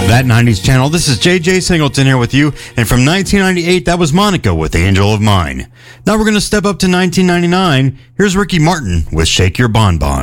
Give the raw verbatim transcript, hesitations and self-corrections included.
That nineties channel, this is J J Singleton here with you, and from nineteen ninety-eight, that was Monica with Angel of Mine. Now we're going to step up to nineteen ninety-nine. Here's Ricky Martin with Shake Your Bon Bon.